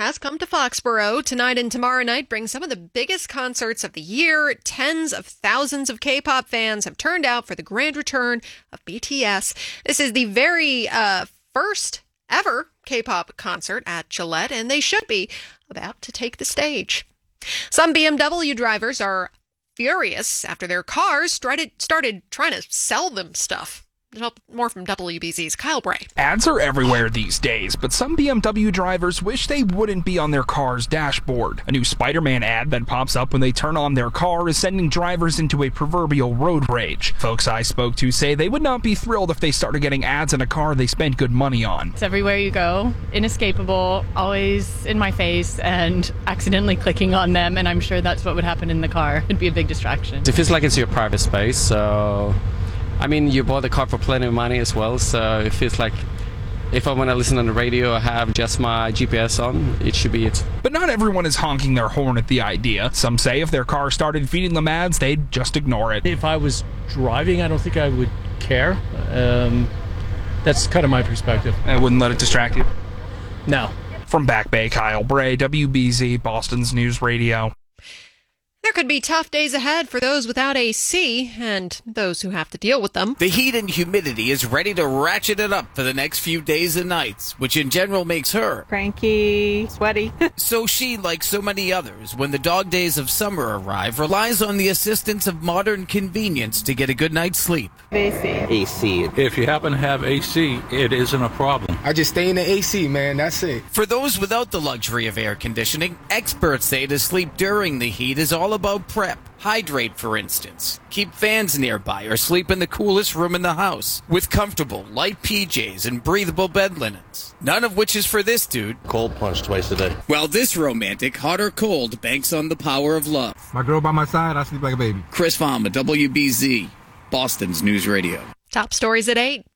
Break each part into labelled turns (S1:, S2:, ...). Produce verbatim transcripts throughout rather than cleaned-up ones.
S1: has come to Foxborough. Tonight and tomorrow night bring some of the biggest concerts of the year. Tens of thousands of K-pop fans have turned out for the grand return of B T S. This is the very uh, first ever K-pop concert at Gillette, and they should be about to take the stage. Some B M W drivers are furious after their cars started, started trying to sell them stuff. More from W B Z's Kyle Bray.
S2: Ads are everywhere these days, but some B M W drivers wish they wouldn't be on their car's dashboard. A new Spider-Man ad that pops up when they turn on their car is sending drivers into a proverbial road rage. Folks I spoke to say they would not be thrilled if they started getting ads in a car they spent good money on.
S3: It's everywhere you go, inescapable, always in my face, and accidentally clicking on them, and I'm sure that's what would happen in the car. It'd be a big distraction.
S4: It feels like it's your private space, so... I mean, you bought the car for plenty of money as well, so it feels like if I want to listen on the radio or have just my G P S on, it should be it.
S2: But not everyone is honking their horn at the idea. Some say if their car started feeding them ads, they'd just ignore it.
S5: If I was driving, I don't think I would care. Um, that's kind of my perspective.
S2: I wouldn't let it distract you?
S5: No.
S2: From Back Bay, Kyle Bray, W B Z, Boston's News Radio.
S1: There could be tough days ahead for those without A C and those who have to deal with them.
S6: The heat and humidity is ready to ratchet it up for the next few days and nights, which in general makes her
S7: cranky, sweaty.
S6: So she, like so many others, when the dog days of summer arrive, relies on the assistance of modern convenience to get a good night's sleep.
S7: A C.
S8: A C.
S9: If you happen to have A C, it isn't a problem.
S10: I just stay in the A C, man. That's it.
S6: For those without the luxury of air conditioning, experts say to sleep during the heat is all about prep. Hydrate, for instance. Keep fans nearby or sleep in the coolest room in the house with comfortable, light P Js and breathable bed linens. None of which is for this dude.
S11: Cold plunge twice a day.
S6: While this romantic, hot or cold, banks on the power of love.
S10: My girl by my side, I sleep like a baby.
S6: Chris Fama, W B Z, Boston's News Radio.
S1: Top stories at eight.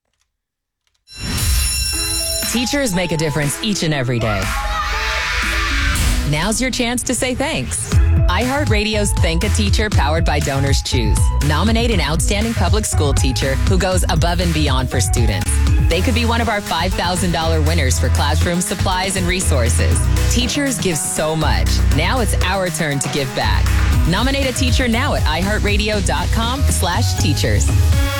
S12: Teachers make a difference each and every day. Now's your chance to say thanks. iHeartRadio's Thank a Teacher, powered by Donors Choose. Nominate an outstanding public school teacher who goes above and beyond for students. They could be one of our five thousand dollars winners for classroom supplies and resources. Teachers give so much. Now it's our turn to give back. Nominate a teacher now at iHeartRadio.com slash teachers.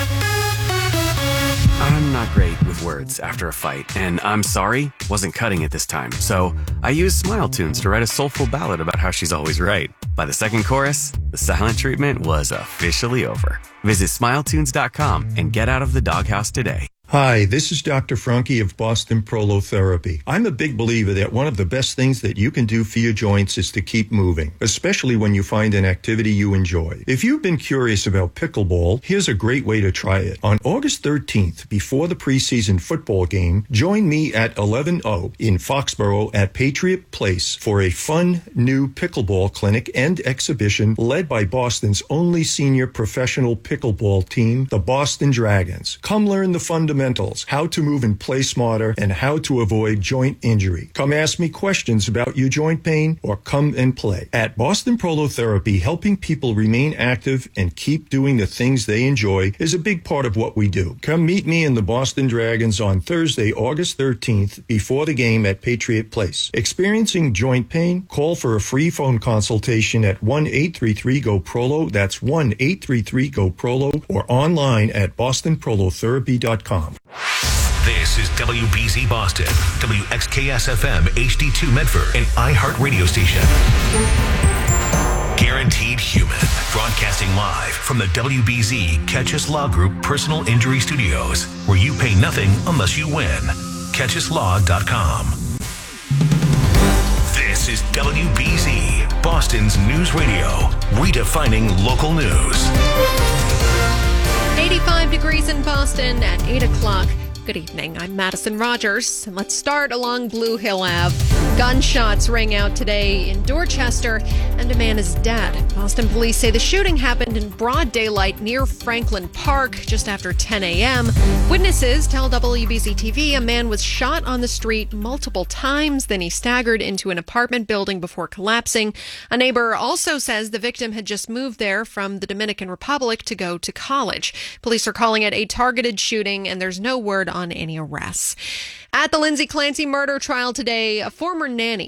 S13: I'm not great with words after a fight, and I'm sorry, wasn't cutting it this time. So I used Smile Tunes to write a soulful ballad about how she's always right. By the second chorus, the silent treatment was officially over. Visit smile tunes dot com and get out of the doghouse today.
S14: Hi, this is Doctor Franke of Boston Prolotherapy. I'm a big believer that one of the best things that you can do for your joints is to keep moving, especially when you find an activity you enjoy. If you've been curious about pickleball, here's a great way to try it. On August thirteenth, before the preseason football game, join me at eleven oh in Foxborough at Patriot Place for a fun new pickleball clinic and exhibition led by Boston's only senior professional pickleball team, the Boston Dragons. Come learn the fundamentals. How to move and play smarter, and how to avoid joint injury. Come ask me questions about your joint pain or come and play. At Boston Prolotherapy, helping people remain active and keep doing the things they enjoy is a big part of what we do. Come meet me and the Boston Dragons on Thursday, August thirteenth, before the game at Patriot Place. Experiencing joint pain? Call for a free phone consultation at one eight three three G O P R O L O. That's one eight three three G O P R O L O, or online at boston prolotherapy dot com.
S15: This is W B Z Boston, W X K S F M H D two Medford, an iHeart radio station. Guaranteed Human, broadcasting live from the W B Z Catch Us Law Group Personal Injury Studios, where you pay nothing unless you win. catch us law dot com. This is W B Z, Boston's News Radio, redefining local news.
S1: eighty-five degrees in Boston at eight o'clock. Good evening. I'm Madison Rogers, and let's start along Blue Hill Avenue. Gunshots rang out today in Dorchester, and a man is dead. Boston police say the shooting happened in broad daylight near Franklin Park just after ten a.m. Witnesses tell W B Z T V a man was shot on the street multiple times, then he staggered into an apartment building before collapsing. A neighbor also says the victim had just moved there from the Dominican Republic to go to college. Police are calling it a targeted shooting, and there's no word on any arrests. At the Lindsay Clancy murder trial today, a former nanny